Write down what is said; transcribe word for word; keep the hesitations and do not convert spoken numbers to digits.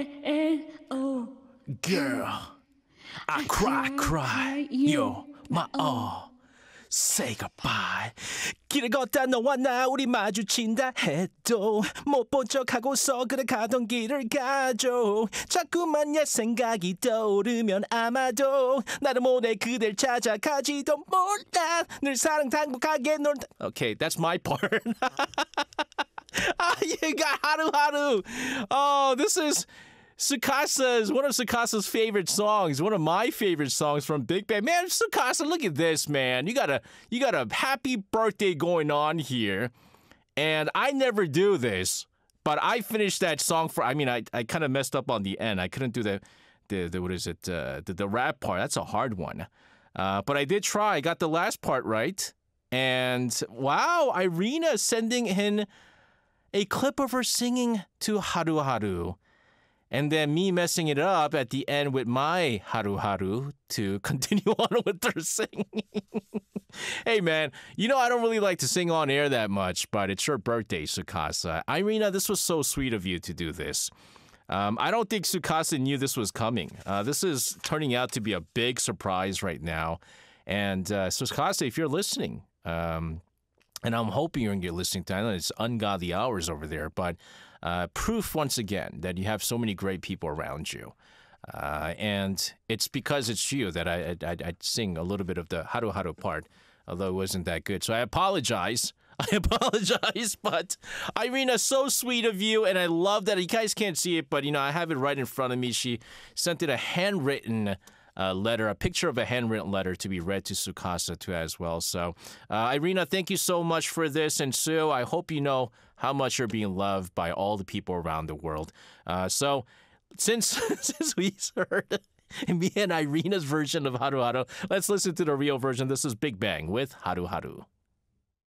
Girl, I cry, cry, you're my all. Say goodbye. 길을 걷다 너와 나 우리 마주친다 해도 못 본 척하고서 그래 가던 길을 가죠. 자꾸만 옛 생각이 떠오르면 아마도 나를 모래 그댈 찾아가지도 몰라. 늘 사랑 당국하게 놀다. Okay, that's my part. Ah, you got Haru Haru. Oh, this is Tsukasa is one of Tsukasa's favorite songs, one of my favorite songs from Big Bang. Man, Tsukasa, look at this, man. You got a you got a happy birthday going on here. And I never do this, but I finished that song for I mean, I, I kind of messed up on the end. I couldn't do the the, the what is it? Uh, the, the rap part. That's a hard one. Uh, but I did try. I got the last part right. And wow, Irina sending in a clip of her singing to Haru Haru. And then me messing it up at the end with my Haru Haru to continue on with her singing. Hey, man, you know I don't really like to sing on air that much, but it's your birthday, Tsukasa. Irina, this was so sweet of you to do this. Um, I don't think Tsukasa knew this was coming. Uh, this is turning out to be a big surprise right now. And uh, Tsukasa, if you're listening, um, and I'm hoping you're listening to, I know it's ungodly hours over there, but uh, proof once again that you have so many great people around you. Uh, and it's because it's you that I, I, I sing a little bit of the Haru Haru part, although it wasn't that good. So I apologize. I apologize, but Irina, so sweet of you, and I love that. You guys can't see it, but, you know, I have it right in front of me. She sent it a handwritten uh, letter, a picture of a handwritten letter to be read to Tsukasa too as well. So, uh, Irina, thank you so much for this, and Sue, I hope you know how much you're being loved by all the people around the world. Uh, so, since since we heard me and Irina's version of Haru Haru, let's listen to the real version. This is Big Bang with Haru Haru.